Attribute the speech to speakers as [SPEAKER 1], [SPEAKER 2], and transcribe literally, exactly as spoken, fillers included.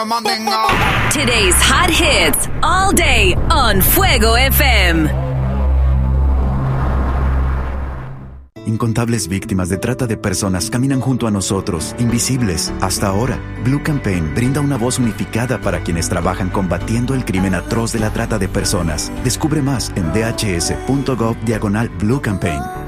[SPEAKER 1] Today's hot hits all day on Fuego F M.
[SPEAKER 2] Incontables víctimas de trata de personas caminan junto a nosotros, invisibles. Hasta ahora, Blue Campaign brinda una voz unificada para quienes trabajan combatiendo el crimen atroz de la trata de personas. Descubre más en dhs.gov diagonal Blue Campaign.